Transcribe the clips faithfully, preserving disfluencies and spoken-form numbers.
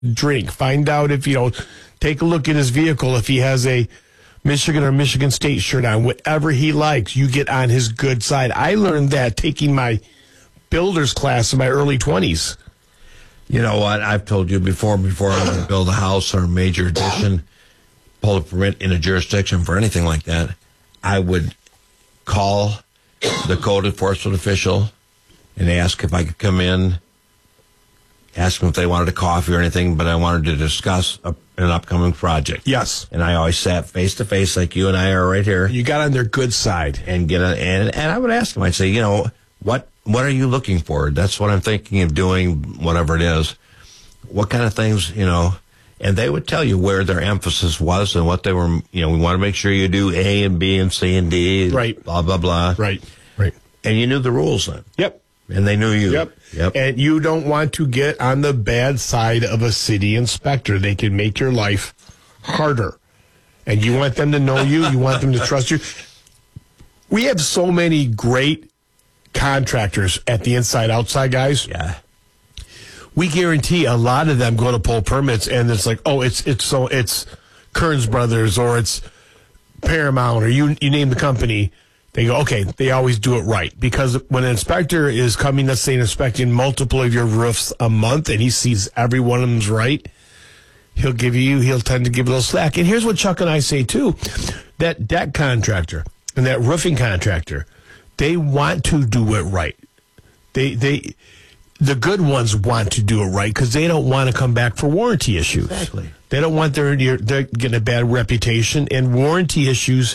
drink. Find out if, you know, take a look at his vehicle. If he has a Michigan or Michigan State shirt on, whatever he likes, you get on his good side. I learned that taking my builder's class in my early twenties. You know what? I've told you before, before I want to build a house or a major addition, pull a permit in a jurisdiction for anything like that, I would call the code enforcement official and ask if I could come in, ask them if they wanted a coffee or anything, but I wanted to discuss a, an upcoming project. Yes. And I always sat face to face like you and I are right here. You got on their good side. And get a, and, and I would ask them, I'd say, you know, what what are you looking for? That's what I'm thinking of doing, whatever it is. What kind of things, you know, and they would tell you where their emphasis was and what they were, you know, we want to make sure you do A and B and C and D. Right. Blah, blah, blah. Right, right. And you knew the rules then. Yep. And they knew you. Yep. Yep. And you don't want to get on the bad side of a city inspector. They can make your life harder. And you want them to know you. You want them to trust you. We have so many great contractors at the inside-outside guys. Yeah. We guarantee a lot of them go to pull permits, and it's like, oh, it's it's so it's Kearns Brothers or it's Paramount or you you name the company. They go, okay, they always do it right. Because when an inspector is coming, let's say, and inspecting multiple of your roofs a month, and he sees every one of them's right, he'll give you, he'll tend to give a little slack. And here's what Chuck and I say, too. That deck contractor and that roofing contractor, they want to do it right. They, they, the good ones want to do it right because they don't want to come back for warranty issues. Exactly. They don't want their, they're getting a bad reputation, and warranty issues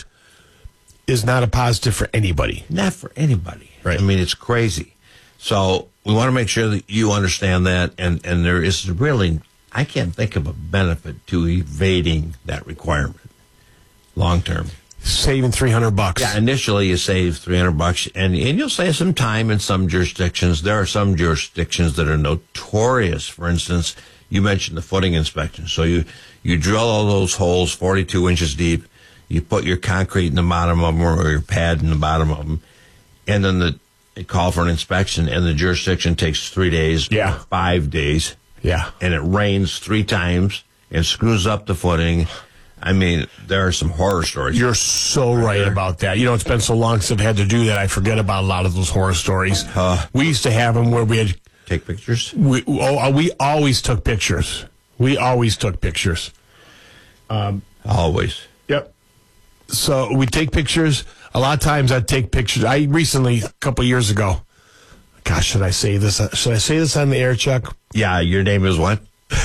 is not a positive for anybody. Not for anybody. Right. I mean, it's crazy. So we want to make sure that you understand that, and, and there is really, I can't think of a benefit to evading that requirement long term. Saving three hundred bucks. Yeah, initially you save three hundred bucks, and, and you'll save some time in some jurisdictions. There are some jurisdictions that are notorious. For instance, you mentioned the footing inspection. So you, you drill all those holes forty-two inches deep. You put your concrete in the bottom of them or your pad in the bottom of them, and then the, they call for an inspection, and the jurisdiction takes three days, yeah, five days, yeah, and it rains three times and screws up the footing. I mean, there are some horror stories. You're so right, right about that. You know, it's been so long since I've had to do that. I forget about a lot of those horror stories. Uh, we used to have them where we had take pictures. We oh, we always took pictures. We always took pictures. Um, always. Yep. So we take pictures. A lot of times I'd take pictures. I recently, a couple of years ago, gosh, should I say this? Should I say this on the air, Chuck? Yeah, your name is what?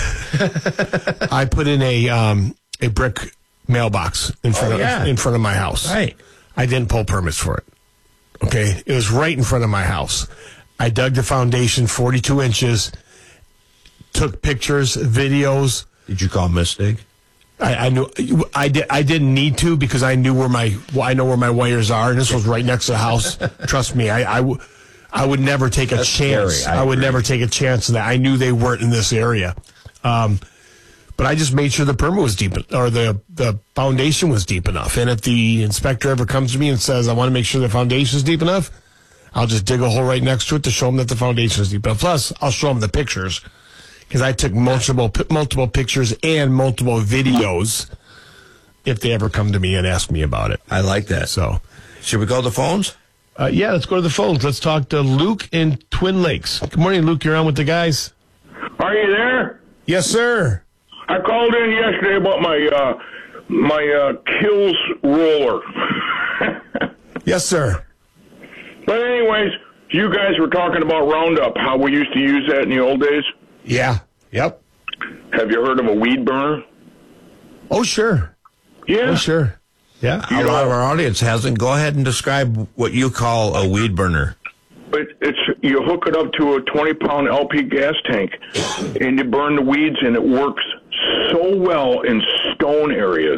I put in a um, a brick mailbox in front oh, yeah. of in front of my house. Right. I didn't pull permits for it. Okay, it was right in front of my house. I dug the foundation forty-two inches, took pictures, videos. Did you call Mistig? I, I knew I did. I didn't need to because I knew where my I know where my wires are, and this was right next to the house. Trust me, I, I, w- I would never take a That's chance. I, I would agree. never take a chance in that. I knew they weren't in this area, um, but I just made sure the permit was deep or the the foundation was deep enough. And if the inspector ever comes to me and says, "I want to make sure the foundation is deep enough," I'll just dig a hole right next to it to show them that the foundation is deep enough. Plus, I'll show them the pictures. Because I took multiple multiple pictures and multiple videos if they ever come to me and ask me about it. I like that. So, should we go to the phones? Uh, yeah, let's go to the phones. Let's talk to Luke in Twin Lakes. Good morning, Luke. You're on with the guys. Are you there? Yes, sir. I called in yesterday about my uh, my uh, Kills roller. Yes, sir. But anyways, you guys were talking about Roundup, how we used to use that in the old days. Yeah. Yep. Have you heard of a weed burner? Oh, sure. Yeah. Oh, sure. Yeah. A lot of our audience hasn't. Go ahead and describe what you call a weed burner. It, it's you hook it up to a twenty pound L P gas tank, and you burn the weeds, and it works so well in stone areas.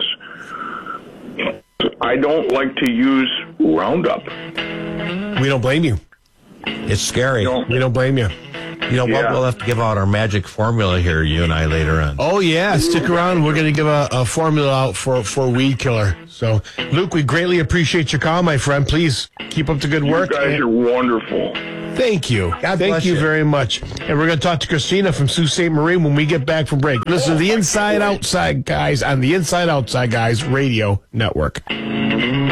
I don't like to use Roundup. We don't blame you. It's scary. No. We don't blame you. You know what? Yeah. We'll have to give out our magic formula here, you and I, later on. Oh, yeah. Stick around. We're going to give a, a formula out for, for Weed Killer. So, Luke, we greatly appreciate your call, my friend. Please keep up the good work. You guys and, are wonderful. Thank you. God Thank bless you you. very much. And we're going to talk to Christina from Sault Ste. Marie when we get back from break. Listen to the Inside Outside Guys on the Inside Outside Guys Radio Network.